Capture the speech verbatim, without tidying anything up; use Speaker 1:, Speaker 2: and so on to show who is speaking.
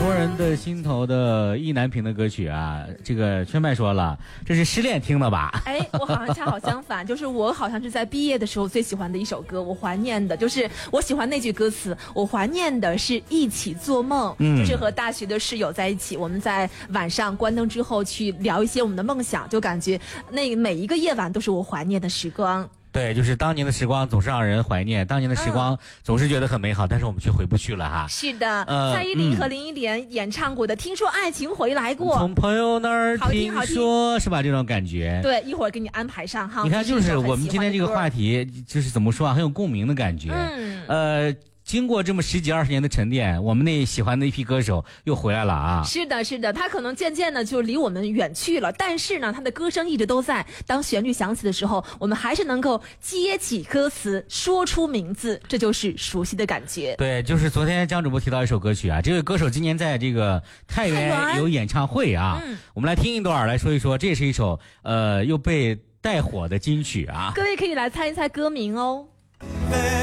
Speaker 1: 多人的心头的意难平的歌曲啊，这个圈麦说了，这是失恋听的吧？
Speaker 2: 哎，我好像恰好相反，就是我好像是在毕业的时候最喜欢的一首歌，我怀念的就是我喜欢那句歌词，我怀念的是一起做梦，嗯，就是和大学的室友在一起，我们在晚上关灯之后去聊一些我们的梦想，就感觉那每一个夜晚都是我怀念的时光。
Speaker 1: 对，就是当年的时光总是让人怀念，当年的时光总是觉得很美好，嗯、但是我们却回不去了哈。
Speaker 2: 是的，呃、蔡依林和林忆莲演唱过的《听说爱情回来过》，
Speaker 1: 从朋友那儿听说，是吧？这种感觉。
Speaker 2: 对，一会儿给你安排上哈。
Speaker 1: 你看，就是我们今天这个话题，就是怎么说啊，很有共鸣的感觉。嗯，呃。经过这么十几二十年的沉淀，我们那喜欢的一批歌手又回来了啊！
Speaker 2: 是的，是的，他可能渐渐的就离我们远去了，但是呢，他的歌声一直都在。当旋律响起的时候，我们还是能够接起歌词，说出名字，这就是熟悉的感觉。
Speaker 1: 对，就是昨天张主播提到一首歌曲啊，这位歌手今年在这个太原有演唱会啊，嗯、我们来听一段来说一说，这也是一首呃又被带火的金曲啊。
Speaker 2: 各位可以来猜一猜歌名哦。